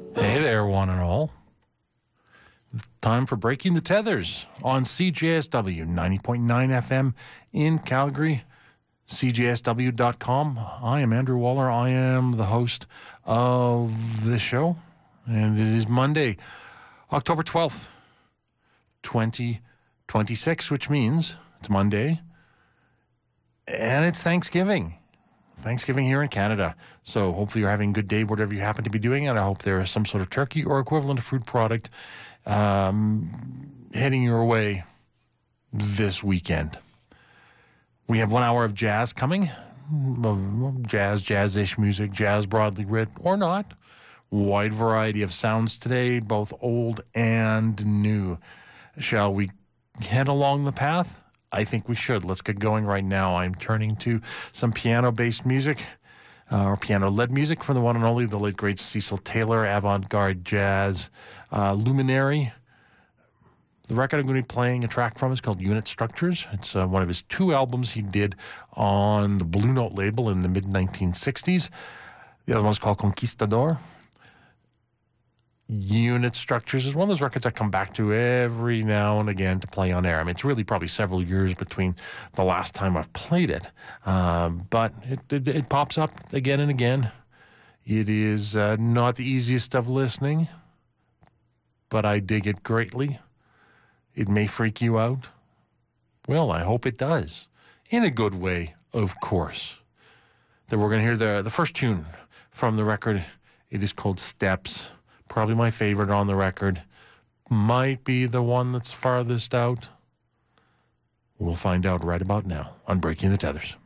Hey there, one and all. Time for Breaking the Tethers on CJSW 90.9 FM in Calgary, CJSW.com. I am Andrew Waller. I am the host of this show, and it is Monday, October 12th, 2026, which means it's Monday, and it's Thanksgiving. Thanksgiving here in Canada. So hopefully you're having a good day, whatever you happen to be doing, and I hope there is some sort of turkey or equivalent food product heading your way this weekend. We have 1 hour of jazz coming. Jazz-ish music, jazz broadly writ, or not. Wide variety of sounds today, both old and new. Shall we head along the path? I think we should. Let's get going right now. I'm turning to some piano-based music, or piano-led music from the one and only, the late, great Cecil Taylor, avant-garde jazz luminary. The record I'm going to be playing a track from is called Unit Structures. It's one of his 2 albums he did on the Blue Note label in the mid-1960s. The other one's called Conquistador. Unit Structures is one of those records I come back to every now and again to play on air. I mean, it's really probably several years between the last time I've played it, but it pops up again and again. It is not the easiest of listening, but I dig it greatly. It may freak you out. Well, I hope it does. In a good way, of course. Then we're going to hear the first tune from the record. It is called Steps. Probably my favorite on the record. Might be the one that's farthest out. We'll find out right about now on Breaking the Tethers.